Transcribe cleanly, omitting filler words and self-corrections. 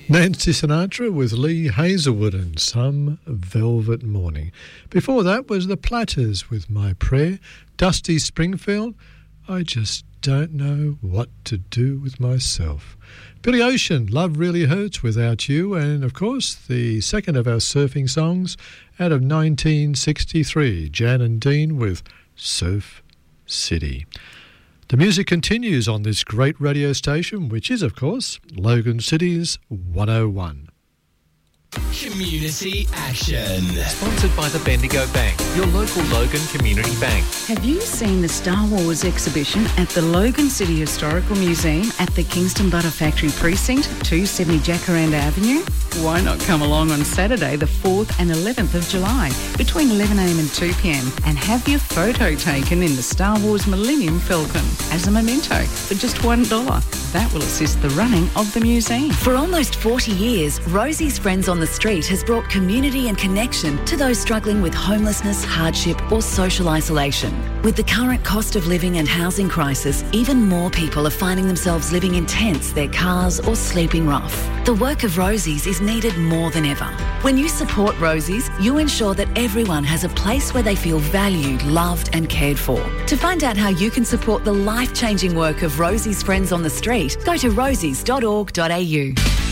Nancy Sinatra with Lee Hazelwood and Some Velvet Morning. Before that was the Platters with My Prayer. Dusty Springfield, I Just Don't Know What to Do With Myself. Billy Ocean, Love Really Hurts Without You. And of course, the second of our surfing songs out of 1963, Jan and Dean with Surf City. The music continues on this great radio station, which is, of course, Logan City's 101. Community Action. Sponsored by the Bendigo Bank, your local Logan Community Bank. Have you seen the Star Wars exhibition at the Logan City Historical Museum at the Kingston Butter Factory Precinct, 270 Jacaranda Avenue? Why not come along on Saturday, the 4th and 11th of July, between 11am and 2pm, and have your photo taken in the Star Wars Millennium Falcon as a memento for just $1. That will assist the running of the museum. For almost 40 years, Rosie's Friends on the Street has brought community and connection to those struggling with homelessness, hardship or social isolation. With the current cost of living and housing crisis, even more people are finding themselves living in tents, their cars or sleeping rough. The work of Rosie's is needed more than ever. When you support Rosie's, you ensure that everyone has a place where they feel valued, loved and cared for. To find out how you can support the life-changing work of Rosie's Friends on the Street, go to rosies.org.au.